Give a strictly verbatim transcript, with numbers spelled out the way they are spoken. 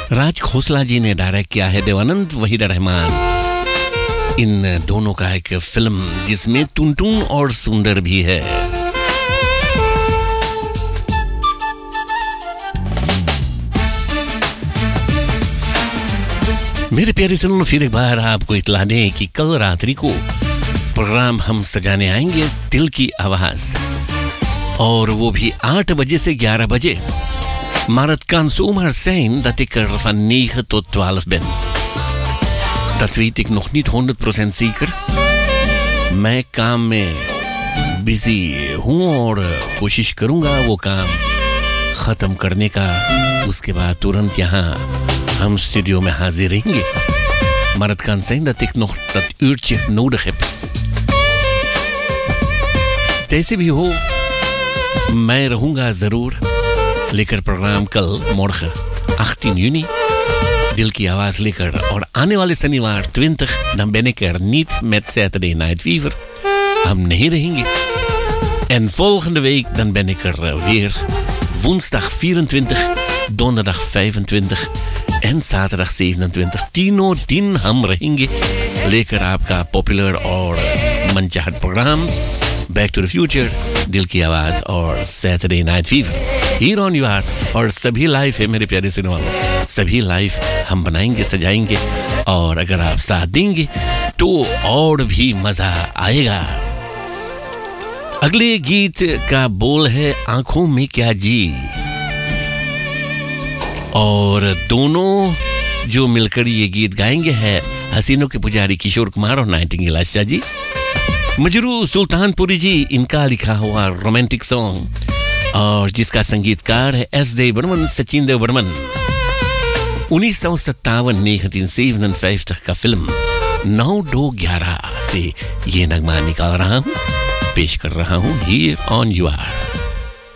राज खोसला जी ने डायरेक्ट किया है, देवानंद वहीदा रहमान। इन दोनों का एक फिल्म जिसमें टुनटुन और सुंदर भी है। मेरे प्यारे सुनो, फिर एक बार आपको इत्तला दें कि कल रात्रि को प्रोग्राम हम सजाने आएंगे दिल की आवाज, और वो भी आठ बजे से ग्यारह बजे. Maar het kan zomaar zijn dat ik er van negen tot twaalf ben. Dat weet ik nog niet honderd procent zeker. मैं काम में बिजी हूँ और कोशिश करूँगा वो काम ख़त्म करने का. उसके बाद तुरंत यहाँ हम स्टूडियो में हाजिर रहेंगे. Maar het kan zijn dat ik nog dat uurtje nodig heb. जैसे भी हो मैं रहूँगा ज़रूर लेकर प्रोग्राम कल morgen achttien juni दिल की आवाज़ लेकर. और आने वाले शनिवार twintig dan ben ik er niet met Saturday Night Fever. हम नहीं रहेंगे. En volgende week dan ben ik er weer woensdag vierentwintig, donderdag vijfentwintig en zaterdag zevenentwintig. तीनों दिन हम रहेंगे लेकर आपका पॉपुलर और मनचाहत programme back to the future, दिल की आवाज़ और Saturday night fever Heer on you are. और सभी लाइव है मेरे प्यारे सुनने वालों, सभी लाइव हम बनाएंगे सजाएंगे. और अगर आप साथ देंगे तो और भी मज़ा आएगा. अगले गीत का बोल है आंखों में क्या जी, और दोनों जो मिलकर ये गीत गाएंगे हैं हसीनों के पुजारी किशोर कुमार और नाइटिंगेल आशा जी. मजरू सुल्तानपुरी जी इनका लिखा हुआ रोमांटिक सॉन्ग, और जिसका संगीतकार है एस देव बर्मन, सचिन देव बर्मन. उन्नीस सौ सत्तावन negentien zevenenvijftig का फिल्म नौ दो ग्यारह से ये नगमा निकाल रहा हूँ, पेश कर रहा हूँ हीर ऑन यू आर.